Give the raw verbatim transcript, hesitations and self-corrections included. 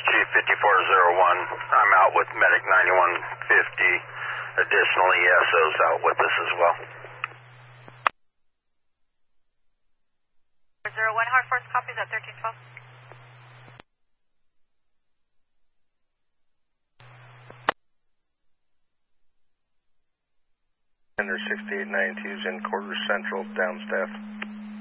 Chief fifty-four oh one, I'm out with Medic ninety-one fifty. Additionally, E S O's out with us as well. zero one, hard force copies at thirteen twelve. Under sixty-eight ninety-two is in quarter central, down staff.